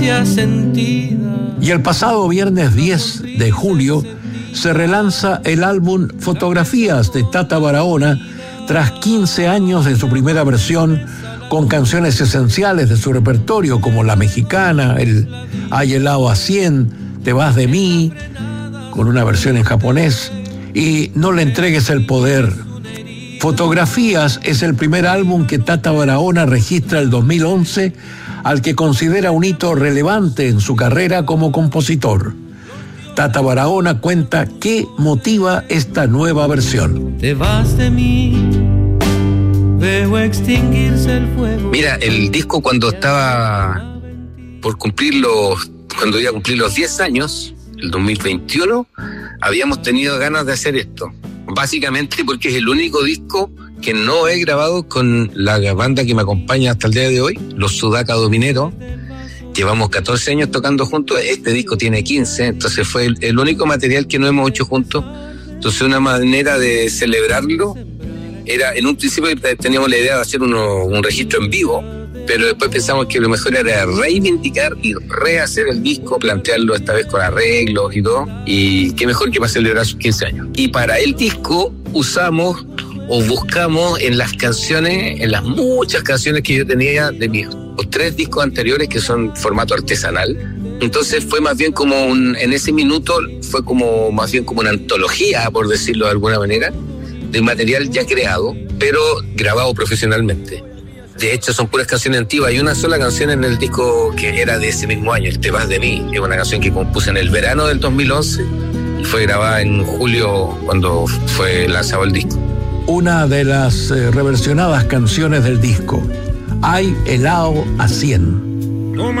Y el pasado viernes 10 de julio se relanza el álbum Fotografías de Tata Barahona tras 15 años de su primera versión, con canciones esenciales de su repertorio como La Mexicana, el Hay helado a 100, Te vas de mí, con una versión en japonés, y No le entregues el poder. Fotografías es el primer álbum que Tata Barahona registra el 2011, al que considera un hito relevante en su carrera como compositor. Tata Barahona cuenta qué motiva esta nueva versión. Te vas de mí, veo extinguirse el fuego. Mira, el disco cuando estaba por cuando iba a cumplir los 10 años, el 2021, habíamos tenido ganas de hacer esto. Básicamente porque es el único disco que no he grabado con la banda que me acompaña hasta el día de hoy, los Sudaca Domineros. Llevamos 14 años tocando juntos, este disco tiene 15, entonces fue el único material que no hemos hecho juntos. Entonces una manera de celebrarlo era, en un principio teníamos la idea de hacer un registro en vivo, pero después pensamos que lo mejor era reivindicar y rehacer el disco, plantearlo esta vez con arreglos y todo, y qué mejor que para celebrar sus 15 años. Y para el disco usamos o buscamos en las canciones, en las muchas canciones que yo tenía de mis 3 discos anteriores, que son formato artesanal. Entonces fue más bien como en ese minuto fue como más bien como una antología, por decirlo de alguna manera, de material ya creado, pero grabado profesionalmente. De hecho, son puras canciones antiguas. Hay una sola canción en el disco que era de ese mismo año, el Te vas de mí. Es una canción que compuse en el verano del 2011 y fue grabada en julio cuando fue lanzado el disco. Una de las reversionadas canciones del disco, Hay helado a 100.